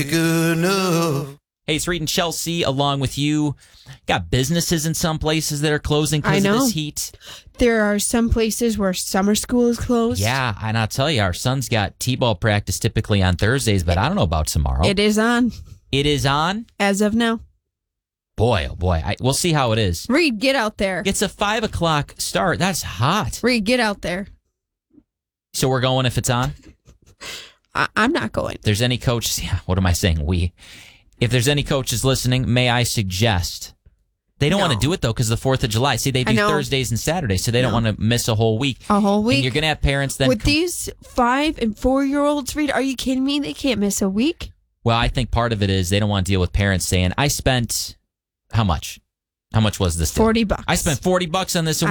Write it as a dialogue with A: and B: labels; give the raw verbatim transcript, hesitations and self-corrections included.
A: Good enough.
B: Hey, it's Reed and Chelsea along with you. Got businesses in some places that are closing because of this heat.
C: There are some places where summer school is closed.
B: Yeah, and I'll tell you, our son's got t-ball practice typically on Thursdays, but I don't know about tomorrow.
C: It is on.
B: It is on?
C: As of now.
B: Boy, oh boy. I, we'll see how it is.
C: Reed, get out there.
B: It's a five o'clock start. That's hot.
C: Reed, get out there.
B: So we're going if it's on?
C: I- I'm not going.
B: If there's any coaches, yeah, what am I saying? We. If there's any coaches listening, may I suggest, they don't
C: No.
B: want to do it, though, because of the fourth of July. See, they
C: I
B: do
C: know.
B: Thursdays and Saturdays, so they don't
C: No.
B: want to miss a whole week.
C: A whole week?
B: And you're going to have parents then.
C: With
B: com-
C: these five and four-year-olds, Reed, are you kidding me? They can't miss a week.
B: Well, I think part of it is they don't want to deal with parents saying, I spent, how much? How much was this? deal?
C: forty bucks.
B: I spent forty bucks on this.